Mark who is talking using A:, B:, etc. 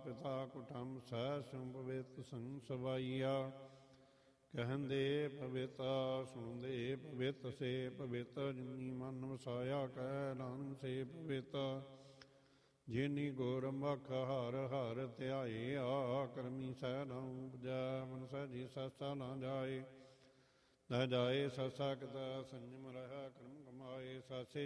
A: ਪਿਤਾ ਕੁਟੰਬ ਸਹਿ ਸੰਭਵਿਤ ਸੰਗ ਸਵਾਈਆ। ਕਹਿੰਦੇ ਪਵਿੱਤਾ ਸੁਣਦੇ ਪਵਿੱਤ ਸੇ ਪਵਿੱਤ, ਜਿਨੀ ਮਨ ਵਸਾਇਆ ਕਹਿ ਨਾਨਕ ਸੇ ਪਵਿੱਤ। ਜਿਨੀ ਗੁਰ ਮਖ ਹਰ ਹਰ ਧਿਆਇਆ, ਕਰਮੀ ਸਹਿ ਨ ਉਪਜੈ ਮਨ ਸਹਿਜੀ ਸਸਾ ਨਾ ਜਾਏ। ਨ ਜਾਏ ਸਸਾ ਕਿਤਾ ਸੰਜਮ ਰਹਿ ਕਰਮ ਕਮਾਏ, ਸਾਸੇ